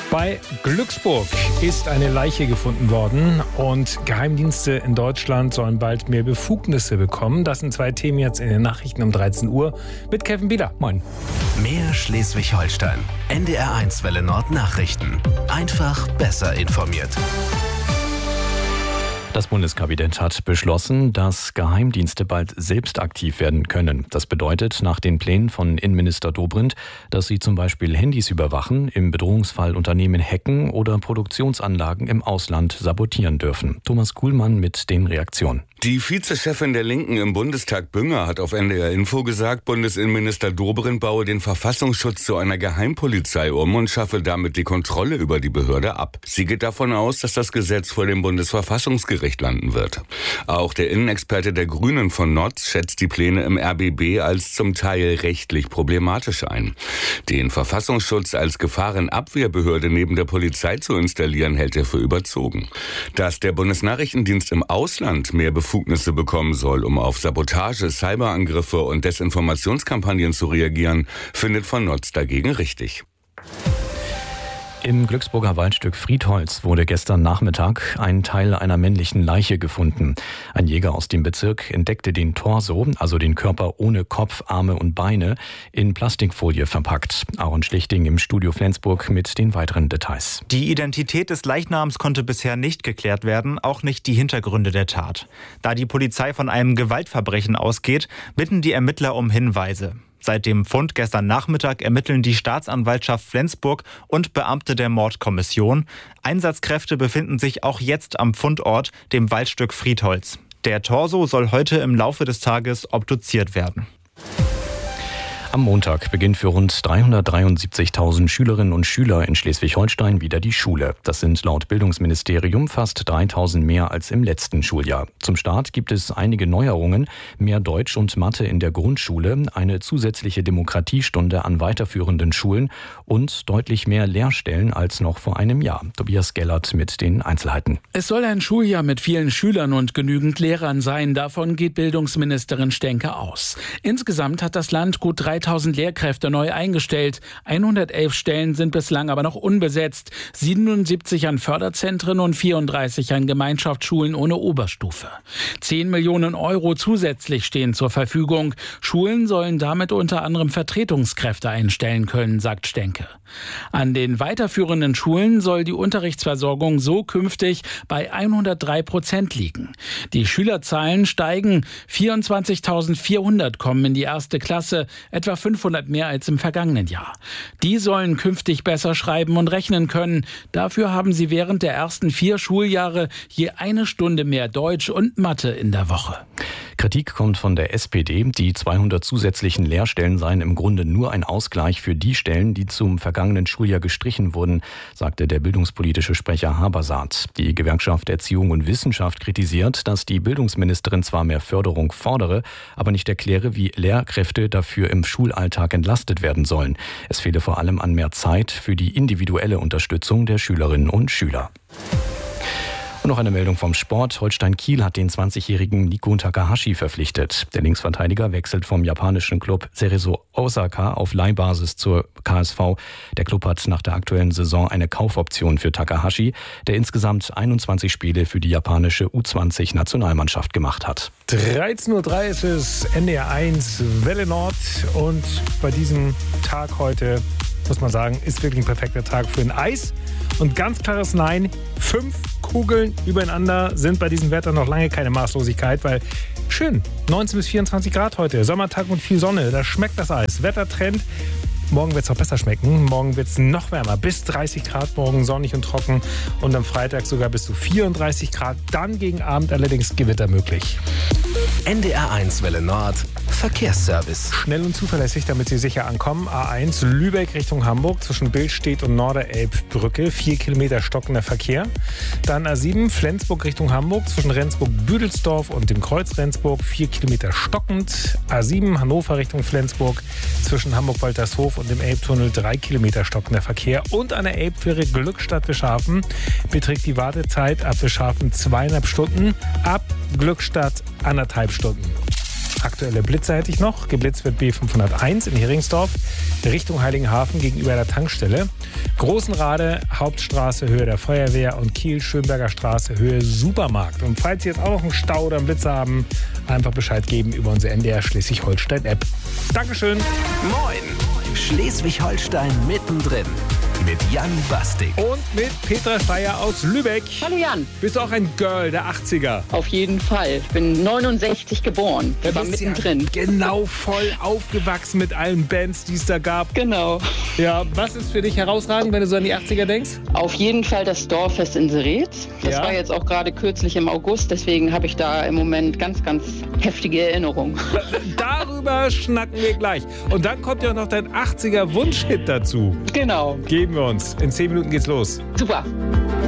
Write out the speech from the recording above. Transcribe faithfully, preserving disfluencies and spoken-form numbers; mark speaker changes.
Speaker 1: Bei Glücksburg ist eine Leiche gefunden worden und Geheimdienste in Deutschland sollen bald mehr Befugnisse bekommen. Das sind zwei Themen jetzt in den Nachrichten um dreizehn Uhr mit Kevin Bieler. Moin.
Speaker 2: Mehr Schleswig-Holstein. N D R eins Welle Nord Nachrichten. Einfach besser informiert.
Speaker 3: Das Bundeskabinett hat beschlossen, dass Geheimdienste bald selbst aktiv werden können. Das bedeutet nach den Plänen von Innenminister Dobrindt, dass sie zum Beispiel Handys überwachen, im Bedrohungsfall Unternehmen hacken oder Produktionsanlagen im Ausland sabotieren dürfen. Thomas Kuhlmann mit den Reaktionen.
Speaker 4: Die Vizechefin der Linken im Bundestag Bünger hat auf N D R Info gesagt, Bundesinnenminister Dobrindt baue den Verfassungsschutz zu einer Geheimpolizei um und schaffe damit die Kontrolle über die Behörde ab. Sie geht davon aus, dass das Gesetz vor dem Bundesverfassungsgericht landen wird. Auch der Innenexperte der Grünen von Notz schätzt die Pläne im R B B als zum Teil rechtlich problematisch ein. Den Verfassungsschutz als Gefahrenabwehrbehörde neben der Polizei zu installieren, hält er für überzogen. Dass der Bundesnachrichtendienst im Ausland mehr Befugnisse bekommen soll, um auf Sabotage, Cyberangriffe und Desinformationskampagnen zu reagieren, findet von Notz dagegen richtig.
Speaker 3: Im Glücksburger Waldstück Friedholz wurde gestern Nachmittag ein Teil einer männlichen Leiche gefunden. Ein Jäger aus dem Bezirk entdeckte den Torso, also den Körper ohne Kopf, Arme und Beine, in Plastikfolie verpackt. Aaron Schlichting im Studio Flensburg mit den weiteren Details.
Speaker 5: Die Identität des Leichnams konnte bisher nicht geklärt werden, auch nicht die Hintergründe der Tat. Da die Polizei von einem Gewaltverbrechen ausgeht, bitten die Ermittler um Hinweise. Seit dem Fund gestern Nachmittag ermitteln die Staatsanwaltschaft Flensburg und Beamte der Mordkommission. Einsatzkräfte befinden sich auch jetzt am Fundort, dem Waldstück Friedholz. Der Torso soll heute im Laufe des Tages obduziert werden.
Speaker 3: Am Montag beginnt für rund dreihundertdreiundsiebzigtausend Schülerinnen und Schüler in Schleswig-Holstein wieder die Schule. Das sind laut Bildungsministerium fast dreitausend mehr als im letzten Schuljahr. Zum Start gibt es einige Neuerungen, mehr Deutsch und Mathe in der Grundschule, eine zusätzliche Demokratiestunde an weiterführenden Schulen und deutlich mehr Lehrstellen als noch vor einem Jahr. Tobias Gellert mit den Einzelheiten.
Speaker 6: Es soll ein Schuljahr mit vielen Schülern und genügend Lehrern sein. Davon geht Bildungsministerin Stenke aus. Insgesamt hat das Land gut dreitausend Lehrkräfte neu eingestellt. hundertelf Stellen sind bislang aber noch unbesetzt. siebenundsiebzig an Förderzentren und vierunddreißig an Gemeinschaftsschulen ohne Oberstufe. zehn Millionen Euro zusätzlich stehen zur Verfügung. Schulen sollen damit unter anderem Vertretungskräfte einstellen können, sagt Stenke. An den weiterführenden Schulen soll die Unterrichtsversorgung so künftig bei hundertdrei Prozent liegen. Die Schülerzahlen steigen. vierundzwanzigtausendvierhundert kommen in die erste Klasse, etwa fünfhundert mehr als im vergangenen Jahr. Die sollen künftig besser schreiben und rechnen können. Dafür haben sie während der ersten vier Schuljahre je eine Stunde mehr Deutsch und Mathe in der Woche.
Speaker 3: Kritik kommt von der S P D. Die zweihundert zusätzlichen Lehrstellen seien im Grunde nur ein Ausgleich für die Stellen, die zum vergangenen Schuljahr gestrichen wurden, sagte der bildungspolitische Sprecher Habersaat. Die Gewerkschaft Erziehung und Wissenschaft kritisiert, dass die Bildungsministerin zwar mehr Förderung fordere, aber nicht erkläre, wie Lehrkräfte dafür im Schulalltag entlastet werden sollen. Es fehle vor allem an mehr Zeit für die individuelle Unterstützung der Schülerinnen und Schüler. Und noch eine Meldung vom Sport. Holstein Kiel hat den zwanzigjährigen Nico Takahashi verpflichtet. Der Linksverteidiger wechselt vom japanischen Club Cerezo Osaka auf Leihbasis zur K S V. Der Club hat nach der aktuellen Saison eine Kaufoption für Takahashi, der insgesamt einundzwanzig Spiele für die japanische U zwanzig Nationalmannschaft gemacht hat.
Speaker 1: dreizehn Uhr drei ist es, N D R eins Welle Nord und bei diesem Tag heute, muss man sagen, ist wirklich ein perfekter Tag für ein Eis. Und ganz klares Nein, fünf Kugeln übereinander sind bei diesem Wetter noch lange keine Maßlosigkeit, weil schön, neunzehn bis vierundzwanzig Grad heute, Sommertag und viel Sonne, da schmeckt das Eis. Wettertrend, morgen wird es auch besser schmecken, morgen wird es noch wärmer, bis dreißig Grad, morgen sonnig und trocken und am Freitag sogar bis zu vierunddreißig Grad, dann gegen Abend allerdings Gewitter möglich.
Speaker 2: N D R eins Welle Nord Verkehrsservice.
Speaker 1: Schnell und zuverlässig, damit Sie sicher ankommen. A eins Lübeck Richtung Hamburg zwischen Billstedt und Norderelbbrücke. Vier Kilometer stockender Verkehr. Dann A sieben Flensburg Richtung Hamburg zwischen Rendsburg-Büdelsdorf und dem Kreuz Rendsburg. Vier Kilometer stockend. A sieben Hannover Richtung Flensburg zwischen Hamburg-Waltershof und dem Elbtunnel. Drei Kilometer stockender Verkehr. Und an der Elbfähre Glückstadt-Wischhafen beträgt die Wartezeit ab Wischhafen zweieinhalb Stunden. Ab Glückstadt anderthalb Stunden. aktuelle Blitzer hätte ich noch. Geblitzt wird B fünfhunderteins in Heringsdorf Richtung Heiligenhafen gegenüber der Tankstelle. Großenrade, Hauptstraße, Höhe der Feuerwehr und Kiel-Schönberger Straße, Höhe Supermarkt. Und falls Sie jetzt auch noch einen Stau oder einen Blitzer haben, einfach Bescheid geben über unsere N D R Schleswig-Holstein-App. Dankeschön.
Speaker 2: Moin, Schleswig-Holstein mittendrin. Mit Jan Bastik.
Speaker 1: Und mit Petra Steyer aus Lübeck.
Speaker 7: Hallo Jan.
Speaker 1: Bist du auch ein Girl der achtziger?
Speaker 7: Auf jeden Fall. Ich bin neunundsechzig geboren. Ich war mittendrin.
Speaker 1: Ja genau voll aufgewachsen mit allen Bands, die es da gab.
Speaker 7: Genau.
Speaker 1: Ja, was ist für dich herausragend, wenn du so an die achtziger denkst?
Speaker 7: Auf jeden Fall das Dorffest in Seretz. Das
Speaker 1: Ja.
Speaker 7: war jetzt auch gerade kürzlich im August. Deswegen habe ich da im Moment ganz, ganz heftige Erinnerungen.
Speaker 1: Darüber schnacken wir gleich. Und dann kommt ja noch dein achtziger Wunschhit dazu.
Speaker 7: Genau.
Speaker 1: Geben wir uns. In zehn Minuten geht's los.
Speaker 7: Super.